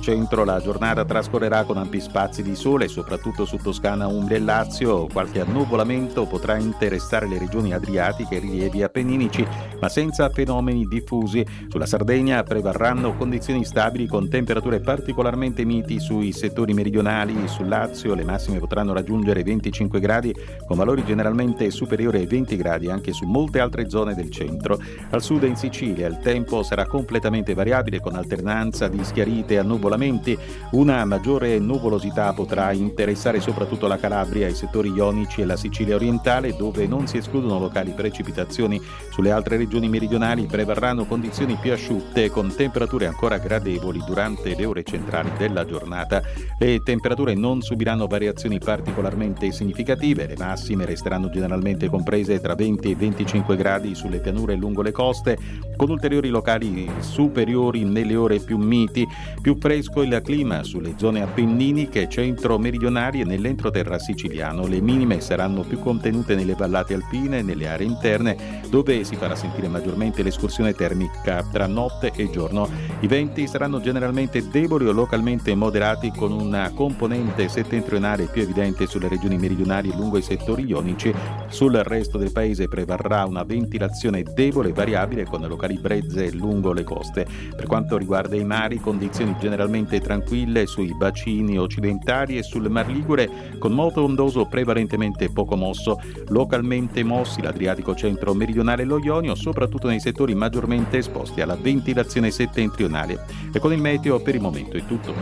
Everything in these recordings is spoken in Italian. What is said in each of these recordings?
centro la giornata trascorrerà con ampi spazi di sole, soprattutto su Toscana, Umbria e Lazio. Qualche annuvolamento potrà interessare le regioni adriatiche e rilievi appenninici, ma senza fenomeni diffusi. Sulla Sardegna prevarranno condizioni stabili con temperature particolarmente miti sui settori meridionali. Sul Lazio le massime potranno raggiungere 25 gradi, con valori generalmente superiori ai 20 gradi anche su molte altre zone del centro. Al sud e in Sicilia il tempo sarà completamente variabile con alternanza di schiarite e annuvolamenti. Una maggiore nuvolosità potrà interessare soprattutto la Calabria, i settori ionici e la Sicilia orientale, dove non si escludono locali precipitazioni. Sulle altre regioni meridionali prevarranno condizioni più asciutte con temperature ancora gradevoli durante le ore centrali della giornata. Le temperature non subiranno variazioni particolarmente significative, le massime resteranno generalmente comprese tra 20 e 25 gradi sulle pianure lungo le coste, con ulteriori locali superiori nelle ore più miti. Più fresco il clima sulle zone appenniniche, centro-meridionali e nell'entroterra siciliano. Le minime saranno più contenute nelle vallate alpine e nelle aree interne, dove si farà sentire maggiormente l'escursione termica tra notte e giorno. I venti saranno generalmente deboli o localmente moderati, con una componente settentrionale più evidente sulle regioni meridionali e lungo i settori ionici. Sul resto del paese prevarrà una ventilazione debole e variabile con locali brezze lungo le coste. Per quanto riguarda i mari, condizioni generalmente tranquille sui bacini occidentali e sul Mar Ligure, con moto ondoso prevalentemente poco mosso. Localmente mossi l'Adriatico centro-meridionale e lo Ionio, soprattutto nei settori maggiormente esposti alla ventilazione settentrionale. E con il meteo per il momento è tutto.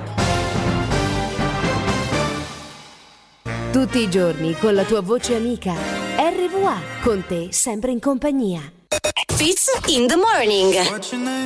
Tutti i giorni con la tua voce amica. RVA, con te sempre in compagnia. Fitz in the morning.